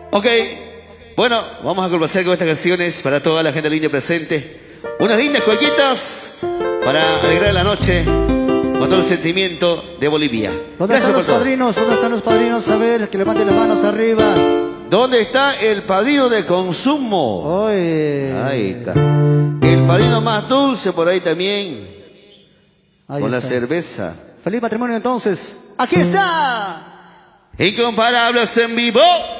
Ok, bueno, vamos a complacer con estas canciones para toda la gente linda presente. Unas lindas collitas para alegrar la noche con todo el sentimiento de Bolivia. ¿Dónde están los padrinos? ¿Dónde están los padrinos? A ver, que levanten las manos arriba. ¿Dónde está el padrino de consumo? Oye. Ahí está. El padrino más dulce por ahí también. Ahí con está. La cerveza. Feliz matrimonio entonces. ¡Aquí está! Incomparables en vivo.